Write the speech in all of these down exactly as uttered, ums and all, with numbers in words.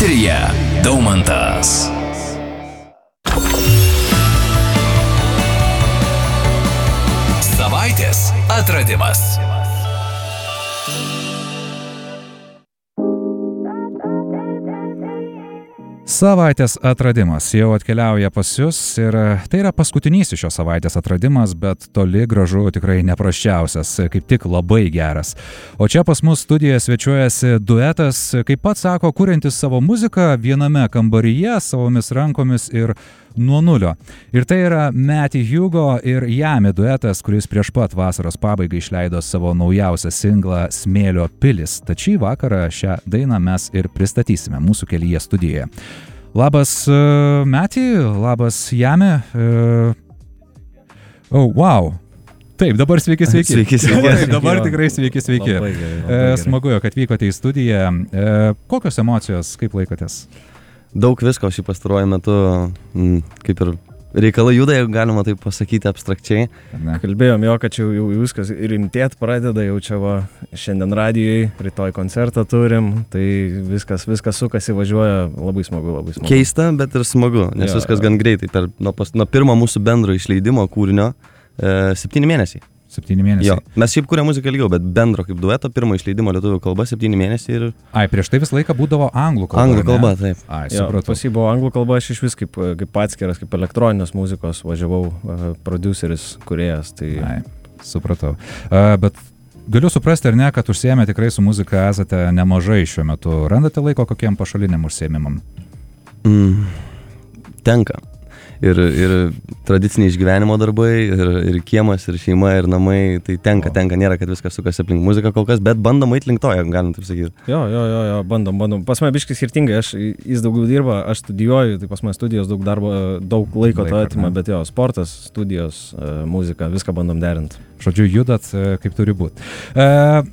Eteryje Daumantas. Savaitės atradimas. Savaitės atradimas jau atkeliauja pas jus ir tai yra paskutinysis šios savaitės atradimas, bet toli gražu tikrai neprasčiausias, kaip tik labai geras. O čia pas mus studijoje svečiuojasi duetas, kaip pats sako, kuriantis savo muziką viename kambaryje, savomis rankomis ir nuo nulio. Ir tai yra Matty Hugo ir Yami duetas, kuris prieš pat vasaros pabaigą išleido savo naujausią singlą Smėlio pilis. Tad šį vakarą šią dainą mes ir pristatysime mūsų kelyje studijoje. Labas uh, Matty, labas Yami. Uh, oh, wow. Taip, dabar sveiki, sveiki. Sveiki, sveiki. Dabar, dabar tikrai sveiki, sveiki. Labai gerai, labai gerai. Smagu, kad vykote į studiją. Uh, kokios emocijos, kaip laikotės? Daug visko šį pastaruoju metu, m, kaip ir reikalai juda, jeigu galima taip pasakyti abstrakčiai. Kalbėjom jo, kad čia jau viskas rimtėt pradeda, jau čia va šiandien radijai, rytoj koncertą turim, tai viskas, viskas sukasi, važiuoja, labai smagu, labai smagu. Keista, bet ir smagu, nes Jo, viskas jo. gan greitai. Per, nuo, pas, nuo pirmo mūsų bendro išleidimo kūrinio e, septyni mėnesiai. Septyni mėnesiai. Jo, mes šiaip kūrėm muziką ilgiau, bet bendro kaip dueto, pirmo išleidimo lietuvių kalba septyni mėnesiai ir... Ai, prieš tai visą laiką būdavo anglų kalba. Anglų ne? kalba, taip. Ai, Jo, supratau. pas jį buvo anglų kalba, aš iš vis kaip, kaip atskiras, kaip elektroninės muzikos važiavau, uh, produceris, kūrėjas. Tai... Ai, supratau. Uh, bet galiu suprasti, ar ne, kad užsiėmė tikrai su muzika esate nemažai šiuo metu. Randate laiko kokiem pašaliniam užsiėmimam? Mm, tenka. Ir, ir tradiciniai išgyvenimo darbai, ir, ir kiemas, ir šeima, ir namai, tai tenka, O. tenka, nėra, kad viskas sukasi aplink muziką kol kas, bet bandom eit link to, jeigu galim taip sakyti. Jo, jo, jo, jo, bandom, bandom. Pas mane biškai skirtingai, aš, jis daugiau dirba, aš studijuoju, tai pas mane studijos daug darbo, daug laiko Laiko, to atima, ne? bet jo, sportas, studijos, uh, muzika, viską bandom derinti. Žodžiu, judat e, kaip turi būti. Uh,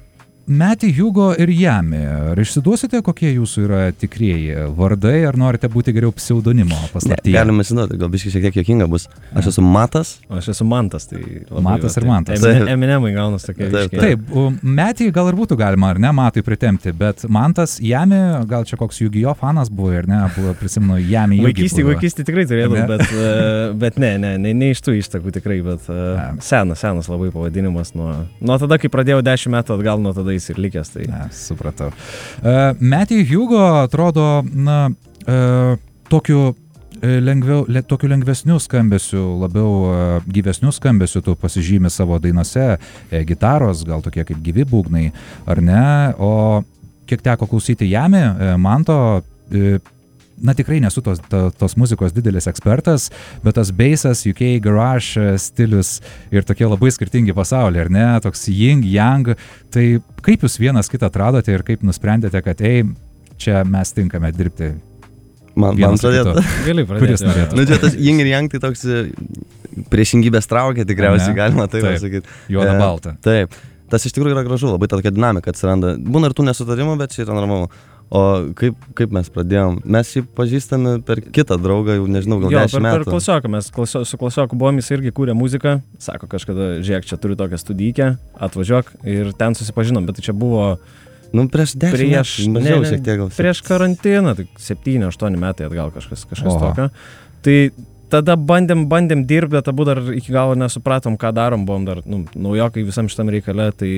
Matty Hugo ir Yami. Ar išsiduosite, kokie jūsų yra tikrieji vardai, ar norite būti geriau pseudonimo Ne, paslaptyje? galime žinoti, gal biškai šiek tiek juokinga bus. Aš esu Matas. Aš esu Mantas, tai... Labai, Matas va, ir Mantas. tai Emine- Eminemai gaunas tokie Taip, ryškiai. Taip, o Matty gal ir būtų galima, ar ne, Matui pritempti, bet Mantas, Yami, gal čia koks Yu-Gi-Oh fanas buvo, ir ne, buvo, prisimenu, Yami Yugi Vaikystį, buvo. vaikystį tikrai turėdavau, Ne? bet, uh, bet ne, ne, ne, ne iš tų ištakų tikrai, bet uh, Ne. senas, senas labai pavadinimas. Nuo, nuo tada, kai pradėjau dešimt metų atgal, nuo tada jis ir likęs. Tai... Ne, supratau. Uh, Matty Hugo atrodo, na, uh, tokiu e, lengviau, le, tokiu lengvesniu skambesiu, labiau uh, gyvesniu skambesiu tu pasižymi savo dainose, e, gitaros, gal tokie kaip gyvi būgnai, ar ne, o kiek teko klausyti Yami, e, Manto, e, na tikrai nesu tos, to, tos muzikos didelis ekspertas, bet tas bassas, U K garage stilius ir tokie labai skirtingi pasauliai, ar ne, toks yin, yang, tai kaip jūs vienas kitą atradote ir kaip nusprendėte, kad ei, čia mes tinkame dirbti Man, man vienas su pradėtų. kitu? Gali Kuris pradėti. norėtų? Nu, čia tas yin ir yang, tai toks e, priešingybės traukia, tikriausiai Ne? galima taip Taip. pasakyti. Juoda E, balta. Taip. Tas iš tikrųjų yra gražu, labai ta tokia dinamika atsiranda. Būna ir tų nesutarimų, bet čia yra normalu. O kaip, kaip mes pradėjom? Mes jį pažįstame per kitą draugą, jau nežinau, gal Jo, per, dešimt per metų. klasioką, mes klasio, su klasioku buvom, jis irgi kūrė muziką, sako kažkada, žiūrėk, čia turiu tokią studijikę, atvažiuok ir ten susipažinom, bet tai čia buvo Nu, prieš dešimt prieš, metų, mažiau šiek tiek gal. prieš karantiną, tai septyni aštuoni metai atgal kažkas, kažkas Oho. tokio. Tai tada bandėm, bandėm dirbti, bet abu dar iki galo nesupratom, ką darom, buvom dar nu, naujokai visam šitam reikale, tai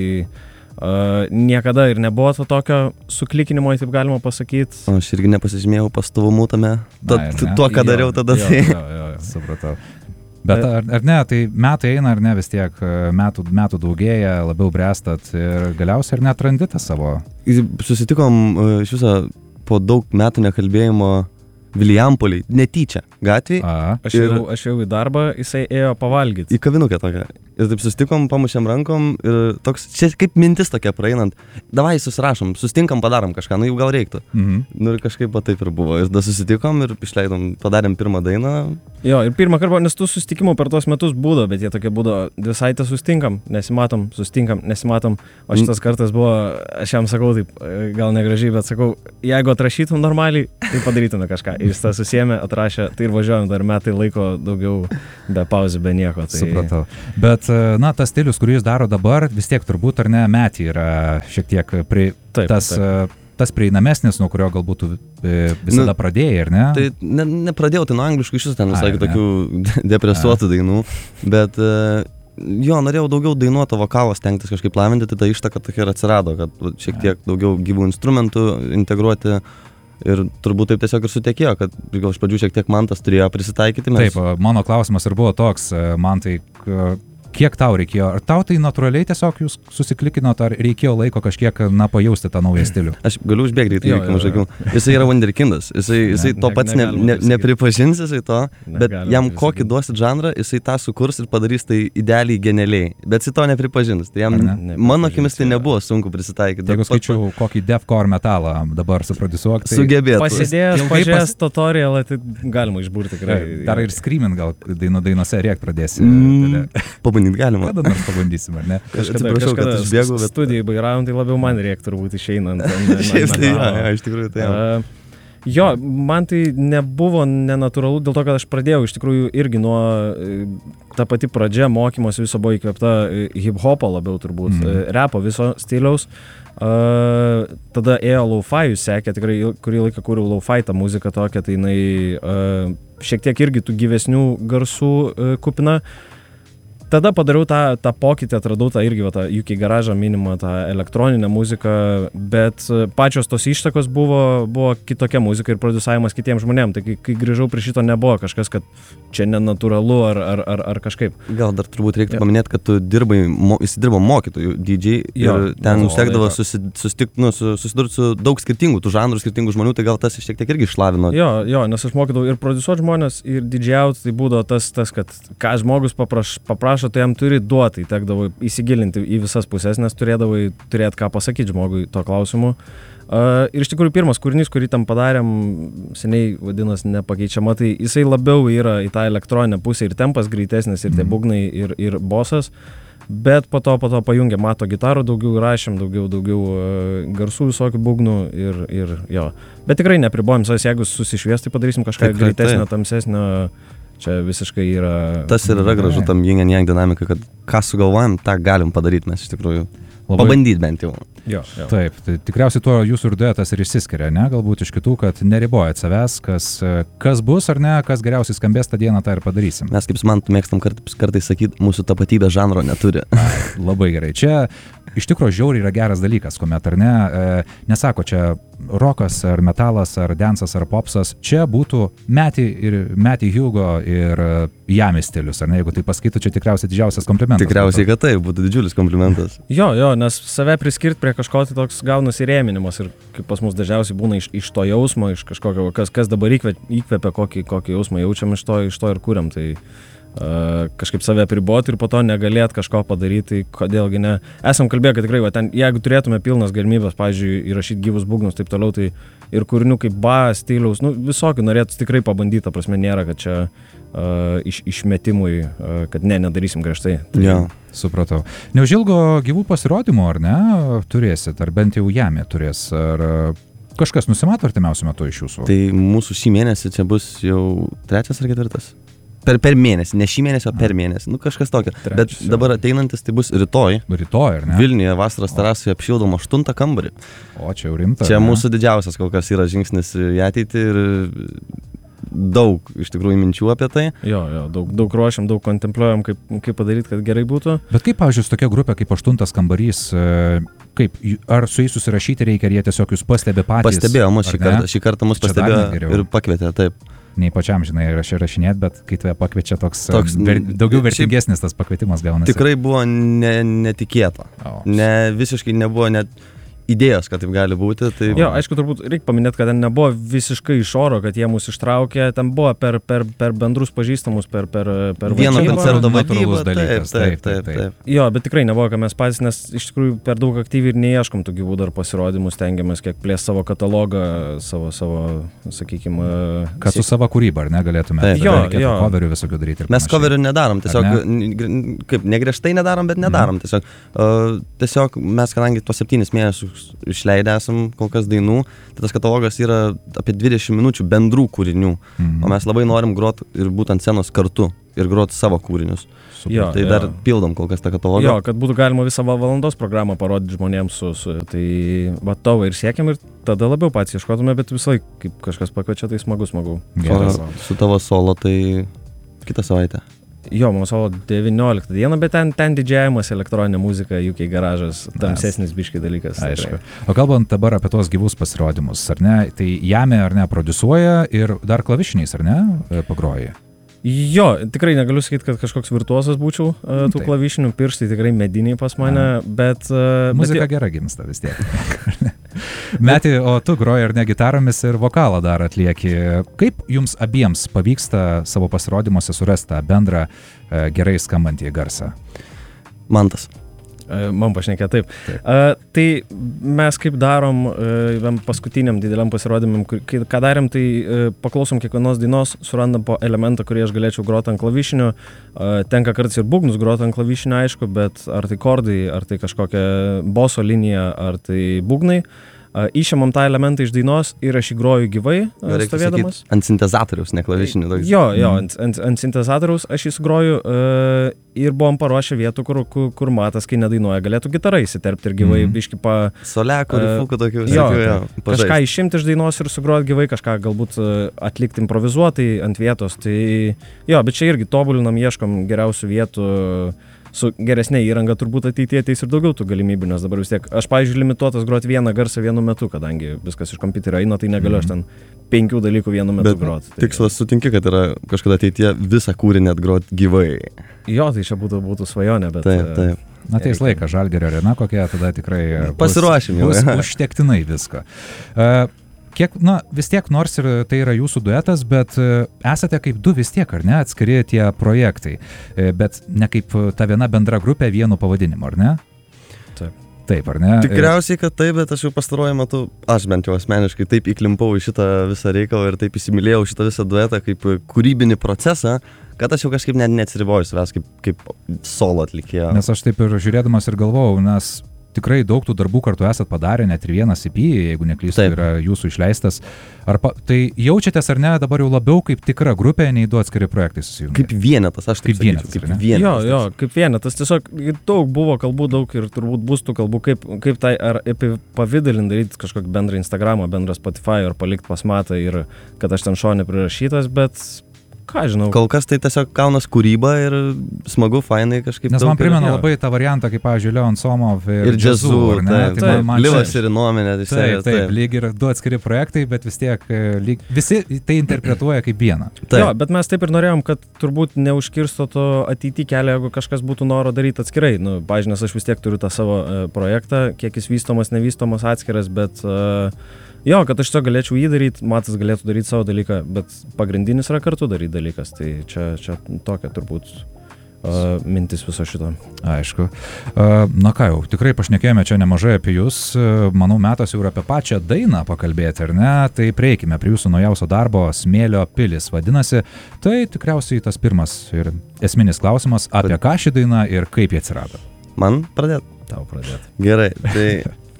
uh, niekada ir nebuvo to tokio suklikinimo, taip galima pasakyti. O aš irgi nepasižymėjau pastovumu tame, to, Na, ir ne. tuo, ką dariau tada. Jo, Tai. jo, jo, jo. Supratau. Bet ar, ar ne, tai metai eina ar ne, vis tiek metų, metų daugėja, labiau brestat ir galiausiai ar neatrandi tą savo... Susitikom e, iš viso po daug metų nekalbėjimo Vilijampoliai, netyčia, gatvėje, A, Aš, Ir- jau, aš jau į darbą, jisai ėjo pavalgyti. į kavinukę tokią. Ir taip susitikom, pamušėm rankom ir toks, čia kaip mintis tokia praeinant, davai susirašom, sustinkam, padarom kažką, nu jau gal reiktų. mhm. Nu ir kažkaip va taip ir buvo. Ir tada susitikom ir išleidom, padarėm pirmą dainą. Jo, ir pirmą kartą, nes tų susitikimų per tos metus būdavo, bet jie tokie būdavo, dvi savaitės sustinkam, nesimatom, sustinkam, nesimatom. O šitas kartas buvo, aš jam sakau taip, e, gal negražiai, bet sakau, jeigu atrašytum normaliai, tai padarytume kažką. Ir jis tą susiėmė, atrašė, tai ir važiuojam dar metai laiko daugiau be pauzė, be nieko. Tai... Supratau. Bet, na, tas stilius, kurį jūs daro dabar, vis tiek turbūt ar ne, Matty yra šiek tiek pri, Taip, tas taip. e, tas prieinamesnis, nuo kurio galbūt tu visada nu, pradėjai, ar ne? Tai ne, nepradėjau, tai nuo angliškų iš vis ten visai tokių depresuotų A. dainų, bet jo, norėjau daugiau dainuoto vokalo stengtis kažkaip lavinti, tai ta ištaka tokia ir atsirado, kad šiek tiek daugiau gyvų instrumentų integruoti. Ir turbūt taip tiesiog ir sutekėjo, kad gal iš pradžių šiek tiek man tas turėjo prisitaikyti. Mes... Taip, mano klausimas ir buvo toks, man tai, kiek tau reikėjo? Ar tau tai natūraliai tiesiog jūs susiklikinot, ar reikėjo laiko kažkiek, na, pajausti tą naują stilių? Aš galiu užbėgti, tai reikia mažagiau. Jisai yra wunderkindas, jisai, jisai ne, to pats ne, ne, nepripažins jisai to, bet negalim jam kokį duosit žanrą, jisai tą sukurs ir padarys tai idealiai, genialiai, bet jisai to nepripažins. Tai jam, ne? Mano akimis tai nebuvo sunku prisitaikyti. Jeigu skaičiau pat... kokį deathcore metalą dabar suprodusuok, tai... Sugebėtų. Pasidėjęs, pažiūrėjęs pas... tutorialą, tai galima išburti tikrai. Dar ir screaming gal daino dainose rėkt pradėsi. Mm, Pabandyt galima. Kada nors pabandysim, ar ne? Kažkada, kažkada išbėgu, bet... studijai bairavom, tai labiau man reikia turbūt išeinant. Šiaip tai, ja, ja, iš tikrųjų tai. Ja. Uh, jo, man tai nebuvo nenatūralu, dėl to, kad aš pradėjau iš tikrųjų irgi nuo, ta pati pradžia mokymosi viso buvo įkvėpta hip-hopo labiau turbūt, mm. repo viso stiliaus. Uh, tada ėjo lo-fi, sekė, tikrai kurį laiką kūriau lo-fi tą muziką tokią, tai jinai uh, šiek tiek irgi tų gyvesnių garsų uh, kupina. Tada padariau tą, tą pokytį, atradau tą irgi va, tą U K garažą minimą, tą elektroninę muziką, bet pačios tos ištakos buvo, buvo kitokia muzika ir produsavimas kitiems žmonėms. Tai kai, kai grįžau prie šito nebuvo kažkas, kad čia nenatūralu ar, ar, ar, ar kažkaip. Gal dar turbūt reiktų ja. paminėti, kad tu dirbai, mo, įsidirbo mokytojų D J ir jo, ten sekdavo susi, susitikt, nu, susidurti su daug skirtingų tų žanrų, skirtingų žmonių, tai gal tas šiek tiek irgi išlavino. Jo, jo, nes aš mokydavau ir produsuoti žmonės, ir didžiauti, tai būdavo tas, tas kad ką žmogus papraš, papraš tai jam turi duoti, tekdavo įsigilinti į visas pusės, nes turėdavai turėti ką pasakyti žmogui to klausimu. Uh, ir iš tikrųjų pirmas kūrinys, kurį tam padarėm, seniai vadinasi Nepakeičiama, tai jisai labiau yra į tą elektroninę pusę ir tempas greitesnis, ir tie būgnai, ir, ir bosas, bet po to, po to pajungė mato gitarų, daugiau rašėm, daugiau, daugiau uh, garsų visokių būgnų ir, ir jo. Bet tikrai nepribojom, jeigu susišvies, tai padarysim kažką tikrai greitesnio, tamsesnio. Čia visiškai yra... Tas ir yra gražu tam yin and yang dinamika, kad ką sugalvojam, tą galim padaryti mes iš tikrųjų. Labai... Pabandyti bent jau. Jo, jo. Taip, tai tikriausiai tuo jūsų ir duetas ir išsiskiria, ne? Galbūt iš kitų, kad neribojat savęs, kas, kas bus ar ne, kas geriausiai skambės tą dieną, tą ir padarysim. Mes kaip man mėgstam kart, kartais sakyti, mūsų tapatybė žanro neturi. Ai, labai gerai. Čia iš tikrųjų žiauriai yra geras dalykas, kuomet ar ne, e, nesako čia rokas ar metalas ar dansas ar popsas, čia būtų Matty ir Matty Hugo ir Jami stilius, ar ne, jeigu tai pasakytų, čia tikriausiai didžiausias komplimentas. Tikriausiai, būtų. Kad tai būtų didžiulis komplimentas. Jo, jo, nes save priskirti prie kažko tai toks gaunasi rėminimas ir kaip pas mus dažniausiai būna iš, iš to jausmo, iš kažkokio, kas, kas dabar įkvepia, kokį, kokį jausmą jaučiam, iš to, iš to ir kuriam, tai uh, kažkaip save apriboti ir po to negalėt kažko padaryti, tai kodėlgi ne. Esam kalbėję, kad tikrai, va, ten, jeigu turėtume pilnas galimybės, pavyzdžiui, įrašyti gyvus būgnus, taip toliau, tai ir kūrinių kaip ba, stiliaus, nu, visokių norėtų tikrai pabandyti, ta prasme, nėra, kad čia uh, iš, išmetimui, uh, kad ne, nedarysim griežtai. Tai, ja. Supratau. Neužilgo gyvų pasirodymų, ar ne, turėsit, ar bent jau Jami turės, ar kažkas nusimato artimiausiu metu iš jūsų? Tai mūsų šį mėnesį čia bus jau trečias ar ketvirtas? Per, per mėnesį, ne šį mėnesį, o per mėnesį, nu kažkas tokio. Trečias, bet dabar ateinantis tai bus rytoj. Rytoj, ar ne? Vilniuje vasaros terasoje apšildom aštuntą kambarį. O, čia jau rimta. Čia ne? Mūsų didžiausias kol kas yra žingsnis į ateitį ir daug iš tikrųjų minčių apie tai. Jo, jo, daug, daug ruošiam, daug kontempliuojam, kaip, kaip padaryti, kad gerai būtų. Bet kaip, pavyzdžiui, tokia grupė kaip aštuntas kambarys, kaip, ar su jais susirašyti reikia, ar jie tiesiog jūs pastebė patys? Pastebėjo mus šį kartą, šį kartą mus pastebėjo ir pakvietė, taip. Nei pačiam, žinai, rašė rašinėt, bet kai tave pakviečia toks, toks ver, daugiau vertingesnis tas pakvietimas gaunasi. Tikrai buvo ne, netikėta. O. Ne, visiškai nebuvo net idėjos, kad taip gali būti. Tai... Jo, aišku, turbūt reikia paminėti, kad ten nebuvo visiškai iš oro, kad jie mus ištraukė, ten buvo per, per, per bendrus pažįstamus, per, per, per vieno koncerto vadybą. Taip, taip, taip, taip. Jo, bet tikrai nebuvo, kad mes patys, nes iš tikrųjų per daug aktyviai ir neieškom tų gyvų dar pasirodymų, stengiamės kiek plės savo katalogą, savo, savo, sakykime... Kad su savo kūrybą, ar ne, galėtume? Taip, jo, jo. Coverių visokių daryti. Mes coverių nedarom, tiesiog, ne? Kaip, negriežtai nedarom, bet nedarom, tiesiog. Uh, tiesiog mes, kadangi tuos septynis mėnesius išleidę esam kol kas dainų, tai tas katalogas yra apie dvidešimt minučių bendrų kūrinių, mm. o mes labai norim grot ir būt ant scenos kartu ir grot savo kūrinius. Jo, tai jo. dar pildom kol kas tą katalogą. Jo, kad būtų galima visą valandos programą parodyti žmonėms su, su tai va to ir siekiam ir tada labiau patys ieškotume, bet visą laiką, kaip kažkas pakviečia, tai smagu, smagu. Geras. Su tavo solo tai kitą savaitę. Jo, mano solo devynioliktą dieną, bet ten, ten didžiavimas elektroninė muzika, U K garažas, tamsesnis biškai dalykas. Aišku. O kalbant dabar apie tos gyvus pasirodymus, ar ne, tai Jame ar ne produsuoja ir dar klavišiniais, ar ne, pagroji? Jo, tikrai negaliu sakyti, kad kažkoks virtuozas būčiau uh, tų klavišinių, pirštai tikrai mediniai pas mane, A. bet... Uh, Muzika bet... gera gimsta vis tiek. Meti, o tu groji ar ne gitaromis ir vokalą dar atlieki. Kaip jums abiems pavyksta savo pasirodymuose surasti tą bendrą uh, gerai skambantį garsą? Mantas. Man pašnekė taip. taip. Uh, tai mes kaip darom uh, paskutiniam dideliam pasirodymam, kai, ką darėm, tai uh, paklausom kiekvienos dainos, surandam po elementą, kurį aš galėčiau groti ant klavišinių. Uh, tenka kartais ir būgnus groti ant klavišinių, aišku, bet ar tai kordai, ar tai kažkokia boso linija, ar tai būgnai. Uh, išėmam tą elementą iš dainos ir aš jį groju gyvai, uh, stovėdamas. Sakyt, ant sintezatoriaus, ne klavišinių. Toks. Jo, jo, ant, ant, ant sintezatoriaus aš jį groju uh, ir buvom paruošę vietų, kur, kur, kur matas, kai nedainuoja, galėtų gitarai įsiterpti ir gyvai, mm. biški pa... Solekų, uh, rifukų tokių. Jo, jo kažką išimti iš dainos ir sugroti gyvai, kažką galbūt uh, atlikti improvizuotai ant vietos. Tai jo, bet čia irgi tobulinam, ieškom geriausių vietų. Su geresnė įranga turbūt ateityje ateis ir daugiau tų galimybių, nes dabar vis tiek, aš, pavyzdžiui, limituotas groti vieną garsą vienu metu, kadangi viskas iš kompiuterio eina, tai negaliu aš ten penkių dalykų vienu metu groti. Tai... Tikslas sutinki, kad yra kažkada ateityje visą kūrinį atgroti gyvai. Jo, tai čia būtų, būtų svajonė, bet... Taip, taip. Na, tai laikas, Žalgirio arena kokia, tada tikrai pasiruošim jau. Bus užtektinai visko. Uh, Kiek, na, vis tiek, nors ir tai yra jūsų duetas, bet esate kaip du vis tiek, ar ne, atskiri tie projektai, bet ne kaip ta viena bendra grupė vienu pavadinimu, ar ne? Taip. Taip, ar ne? Tikriausiai, kad taip, bet aš jau pastaruoju metu, aš bent jau asmeniškai taip įklimpau į šitą visą reikalą ir taip įsimylėjau šitą visą duetą kaip kūrybinį procesą, kad aš jau kažkaip net neatsiriboju savęs kaip, kaip solo atlikėjo. Nes aš taip ir žiūrėdamas ir galvojau, nes tikrai daug tų darbų kartu esat padarę, net ir vienas E P, jeigu neklystu, yra jūsų išleistas. Ar pa, tai jaučiatės ar ne dabar jau labiau kaip tikra grupė, nei du atskiri projektai susijungia? Kaip vienetas, aš taip kaip vienetas, sakyčiau. Kaip vienetas. Jo, jo, kaip vienetas. Tiesiog daug buvo kalbų, daug ir turbūt bus tų kalbų, kaip, kaip tai ar pavidalin daryti kažkokį bendrą Instagramą, bendrą Spotify, ar palikti pas matą ir kad aš ten šone prirašytas, bet... Ką žinau. Kol kas tai tiesiog kaunas kūryba ir smagu, fainai kažkaip. Nes man primena labai tą variantą, kaip, pavyzdžiui, Leon Somov ir, ir Jazzu, ne? Taip, tai man, man Livas ir Nuomenė. Taip, taip, taip, lyg ir du atskiri projektai, bet vis tiek lyg, visi tai interpretuoja kaip vieną. Taip. Jo, bet mes taip ir norėjom, kad turbūt neužkirsto to ateity kelią, jeigu kažkas būtų noro daryti atskirai. Nu, pavyzdžiui, nes aš vis tiek turiu tą savo uh, projektą, kiek jis vystomas, nevystomas atskiras, bet... Uh, Jo, kad aš to galėčiau jį daryti, Matas galėtų daryti savo dalyką, bet pagrindinis yra kartu daryti dalykas, tai čia, čia tokia turbūt uh, mintis viso šito. Aišku. Uh, na ką jau, tikrai pašnekėjome čia nemažai apie jūs, uh, manau metas jau ir apie pačią dainą pakalbėti, ar ne? Tai prieikime prie jūsų naujausio darbo, Smėlio pilis vadinasi, tai tikriausiai tas pirmas ir esminis klausimas, apie ką ši daina ir kaip jie atsirado. Man pradėt? Tau pradėt. Gerai, tai...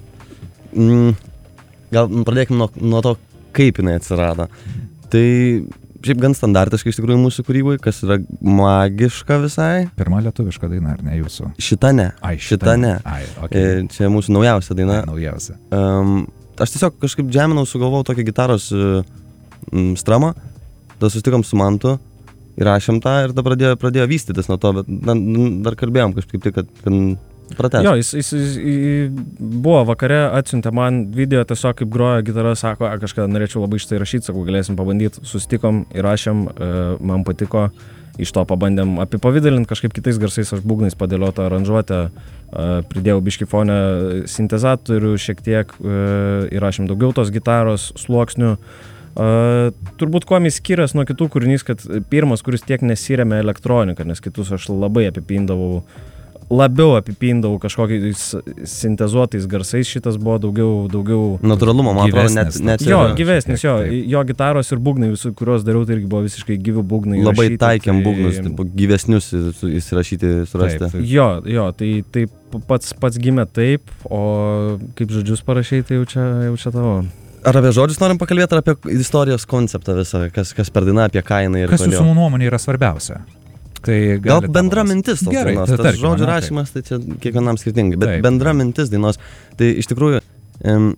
mm, Gal pradėkime nuo, nuo to, kaip jinai atsirado. Tai šiaip gan standartiškai iš tikrųjų mūsų kūrybai, kas yra magiška visai. Pirma lietuviška daina, ar ne jūsų? Šita ne. Ai, šita, šita ne. Ai, okay. Čia mūsų naujausia daina. Ai, naujausia. Um, aš tiesiog kažkaip džeminau, sugalvojau tokį gitaros uh, stramą, tada susitikom su Mantu, įrašėm tą ir tada pradėjo, pradėjo vystytis nuo to, bet na, dar kalbėjom kažkaip tai, kad... kad Pratęs. Jo, jis, jis, jis, jis buvo vakare, atsiuntė man video, tiesiog kaip groja gitara, sako, a, kažką norėčiau labai štai rašyti, sakau, galėsim pabandyti, susitikom, įrašėm, e, man patiko, iš to pabandėm apipavidalinti kažkaip kitais garsais, aš būgnais padėliotą aranžuotę, e, pridėjau biškį fonę sintezatorių šiek tiek, e, įrašėm daugiau tos gitaros sluoksnių. Uh, turbūt kuo jis skiriasi nuo kitų kūrinys, kad pirmas, kuris tiek nesiremia elektroniką, nes kitus aš labai apipindavau labiau apipindavau kažkokiais sintezuotais garsais, šitas buvo daugiau, daugiau... Natūralumo, man atrodo, net, net jo, yra. gyvesnis, jo, jo gitaros ir būgnai, visų, kuriuos dariau, tai irgi buvo visiškai gyvi būgnai. Labai rašyti, taikėm tai... būgnus, taip, gyvesnius įsirašyti, surasti. Taip, taip. Jo, jo, tai, tai pats, pats gimė taip, o kaip žodžius parašai, tai jau čia, jau čia tavo. Ar apie žodžius norim pakalbėti, ar apie istorijos konceptą visą, kas, kas per daina, apie ką jinai ir kas kodėl? Jūsų nuomonė yra svarbiausia? Tai gal bendra mintis tos Gerai, dainos, tai tas tarkim, žodžių ne, rašymas, tai čia kiekvienam skirtingai, bet Taip. bendra mintis dainos, tai iš tikrųjų um,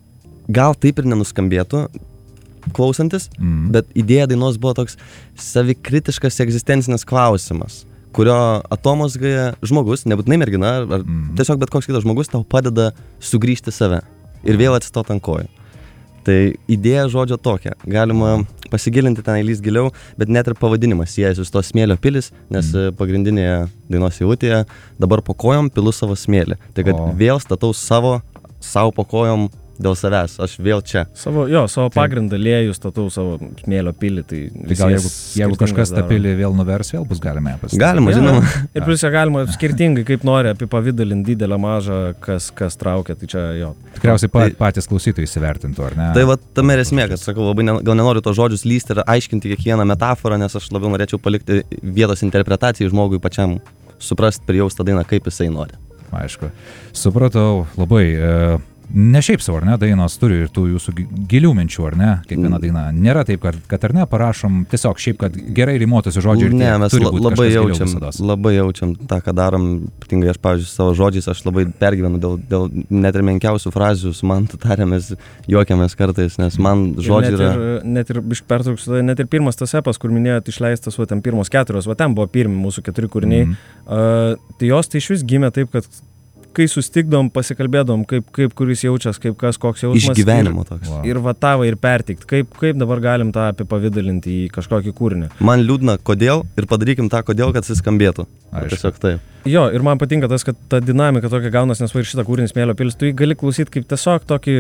gal taip ir nenuskambėtų klausantis, Mm. bet idėja dainos buvo toks savikritiškas egzistencinis klausimas, kurio atomazgoje žmogus, nebūtinai mergina, ar Mm. tiesiog bet koks kitas žmogus tau padeda sugrįžti save ir vėl atsistot ant kojų. Tai idėja žodžio tokia, galima pasigilinti ten įlįst giliau, bet net ir pavadinimas siejasi su to smėlio pilis, nes mm. pagrindinėje dainos eilutėje dabar po kojom pilu savo smėlį. Tai kad O. vėl statau savo, savo po kojom dėl savęs, aš vėl čia. Savo, jo, savo pagrindą lėjų statau savo smėlio pilį, tai... Tai gal jeigu, jeigu kažkas tą pilį vėl nuvers, vėl bus galima ją pasistatyti. Galima, žinoma. Ir plus ją galima skirtingai, kaip nori, apipavydalinti didelę mažą, kas, kas traukia, tai čia jo. Tikriausiai Tai- pat, patys klausytojai įsivertintų, ar ne? Tai va tame ir esmė, kad sakau, labai ne, gal nenoriu to žodžius lysti ir aiškinti kiekvieną metaforą, nes aš labiau norėčiau palikti vietos interpretacijai žmogui pačiam suprast, prijaust tą dainą, kaip jisai nori. Aišku. Supratau, labai. E, ne šiaip savo, ar ne, dainos turi ir tų jūsų gi- gilių minčių, ar ne, kiekviena daina. Nėra taip, kad, kad ar ne, parašom tiesiog šiaip, kad gerai rimuotųsi žodžiai ir Ne, tiek. mes Turi la, būt labai kažkas giliau jaučiam, visados. labai jaučiam tą, ką darom, ypatingai aš, pavyzdžiui, savo žodžiais, aš labai pergyvenu dėl, dėl net ir menkiausių frazių, su man tarėmės, juokiamės kartais, nes man žodžiai net yra... ir, net ir, bišk pertrauksiu, net ir pirmas tas epas, kur minėjot išleistas, va ten pirmos keturios, va ten buvo pirmi mūsų keturi kūriniai, Mhm. uh, tai jos tai iš vis gimė taip, kad kai sustikdom, pasikalbėdom, kaip, kaip kuris jaučias, kaip kas, koks jausmas. Išgyvenimo toks. Wow. Ir, ir va tavo ir pertikt, kaip, kaip dabar galim tą apipavydalinti į kažkokį kūrinį. Man liūdna, kodėl ir padarykim tą, kodėl, kad jis skambėtų. Aišku. Tiesiog taip. Jo, ir man patinka tas, kad ta dinamika tokia gaunas, nes va ir šitą kūrinį smėlio pilis, tu jį gali klausyti kaip tiesiog tokį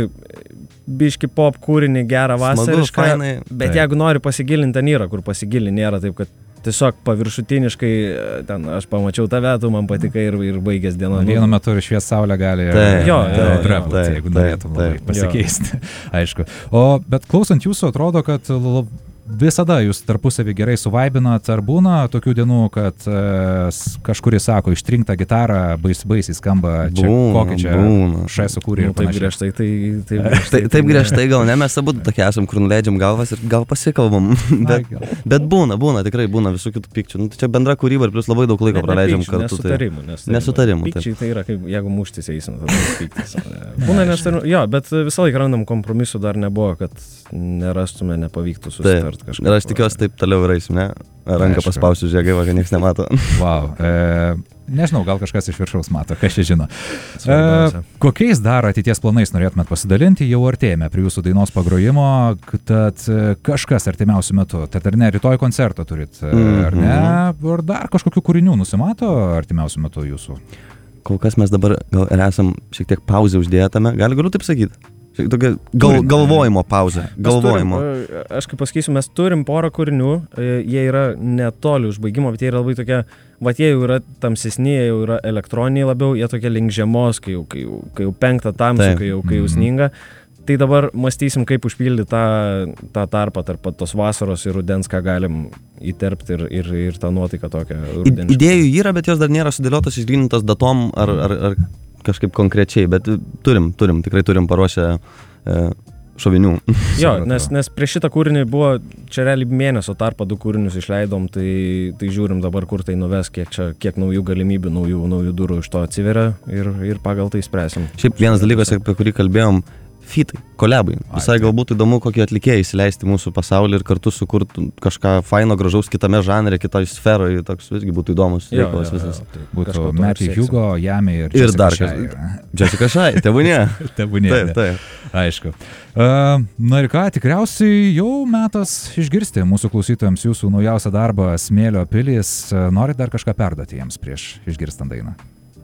biški pop kūrinį, gerą Smagu, vasarišką, fainai. bet Taip. jeigu nori pasigilinti, ten yra, kur pasigilini, nėra taip, kad tiesiog paviršutiniškai, ten aš pamačiau tave, tu man patikai ir, ir baigės diena. Vienu metu ir švies saulė gali Taip, Jo, ir jo, audra jo, būti, taip, jeigu taip, norėtum labai taip. pasikeisti. Aišku. O, bet klausant jūsų, atrodo, kad l- visada jūs tarpusavį gerai suvaibinat, ar būna tokių dienų, kad e, s- kažkuris sako, ištrink tą gitarą, baisiai baisiai skamba, čia Būna, kokį čia būna. šai sukūrė Nu, ir taip panašiai. griežtai, tai taip Tai, griežtai. taip griežtai gal ne, mes abu tokie esam, kur nuleidžiam galvas ir gal pasikalbam. bet, gal. bet būna, būna, tikrai būna visų kitų pykčių. Nu, tai čia bendra kūryba ir plus labai daug laiko praleidžiam kartu. Tai... Nesutarimų. Nesutarimų, taip. Pykčiai tai yra, kaip, jeigu muštis eisim, tada pyktis. Būna nesutarimų, jo, bet visą laiką randam kompromisų, dar nebuvo, kad nerastume, nepavyktų susitart Taip. Ir aš tikiuosi taip toliau ir eisim, ne? Ranką Aišku. paspausiu, žiūrėk, gaila, kad niekas nemato. Wow. E, nežinau, gal kažkas iš viršaus mato, kas čia žino. E, Svarbiausia. kokiais dar ateities planais norėtumėt pasidalinti, jau artėjame prie jūsų dainos pagrojimo, tad e, kažkas artimiausiu metu, tad ar ne, rytoj koncertą turit, e, ar ne, ar dar kažkokių kūrinių nusimato artimiausiu metu jūsų? Kol kas mes dabar gal ir esam šiek tiek pauzę uždėję tame. Gali galiu taip sakyti? Šiek tokia gal, galvojimo pauzė. Mes Galvojimo. Turim, e, aš kaip pasakysiu, mes turim porą kūrinių, e, jie yra netoli užbaigimo, bet jie yra labai tokie, va jie jau yra tamsesni, jie jau yra elektroniniai labiau, jie tokie link žiemos, kai jau, kai jau, kai jau penktą tamsų, Taip. kai jau, kai jau Mhm. sninga. Tai dabar mąstysim, kaip užpildyti tą, tą tarpą tarp tos vasaros ir rudens, ką galim įterpti ir, ir, ir tą nuotaiką tokią I- rudenišką. Idėjų yra, bet jos dar nėra sudėliotos, išgrynintos datom ar, ar, ar kažkaip konkrečiai, bet turim, turim, tikrai turim paruošę e, šovinių. Jo, Supratau. nes, nes prieš šitą kūrinį buvo, čia realiai mėnesio tarpą du kūrinius išleidom, tai, tai žiūrim dabar, kur tai nuves, kiek, čia, kiek naujų galimybių, naujų, naujų durų iš to atsiveria ir, ir pagal tai spręsim. Šiaip vienas dalykas, apie kurį kalbėjom, fitai, kolebai. Visai taip. galbūt įdomu, kokį atlikėją įsileisti į mūsų pasaulį ir kartu sukurti kažką faino, gražaus kitame žanre, kitoje sferoje, toks visgi būtų įdomus reikalas visas. tai Būtų kažko to ir Matthew sieksim. Hugo, Jami ir, Ir dar Jessica kas. Shai. Jessica Shai, tebūnie. Tebūnie. Taip, taip. Aišku. Uh, na ir ką, tikriausiai jau metas išgirsti mūsų klausytojams jūsų naujausią darbą Smėlio pilis. Uh, Norit dar kažką perduoti jiems prieš išgirstant dainą?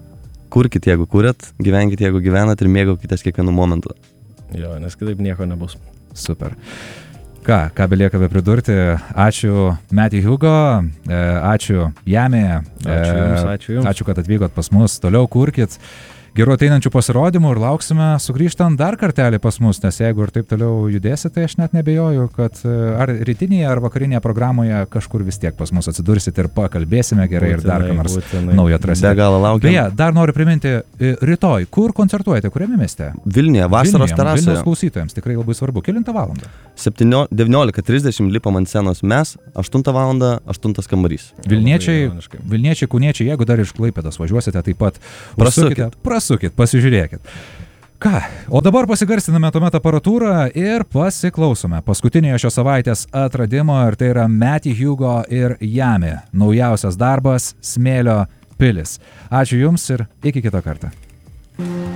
Kurkit, jeigu kuriat, gyvenkit, jeigu gyvenat ir mėgaukitės kiekvienu momentu. Jo, nes kitaip nieko nebus. Super. Ką, ką belieka be pridurti. Ačiū Matty Hugo, ačiū Jami. Ačiū jums, ačiū jums. Ačiū, kad atvykot pas mus. Toliau kurkit. Gerų ateinančių pasirodymų ir lauksime sugrįžtant dar kartelį pas mus, nes jeigu ir taip toliau judėsi, tai aš net nebejoju, kad ar rytinėje ar vakarinėje programoje kažkur vis tiek pas mus atsidursit ir pakalbėsime gerai būtinai, ir dar ką nors būtinai. Naujo atrasite. Be galo laukiam. Beje, dar noriu priminti, rytoj, kur koncertuojate, kuriame mieste? Vilniuje, vasaros terasoje. Vilniaus klausytojams, tikrai labai svarbu. Kelintą valandą? devyniolika trisdešimt lipam ant scenos mes, aštuntą valandą, aštuntas kambarys. Vilniečiai, Vilniečiai, Kauniečiai, jeigu dar iš Klaipėdos važiuosite, taip pat prasukite. Prasukit, pasižiūrėkit. Ką, o dabar pasigarsiname tuomet aparatūrą ir pasiklausome paskutinėje šios savaitės atradimo, ir tai yra Matty Hugo ir Jami. Naujausias darbas Smėlio pilis. Ačiū Jums ir iki kito karto.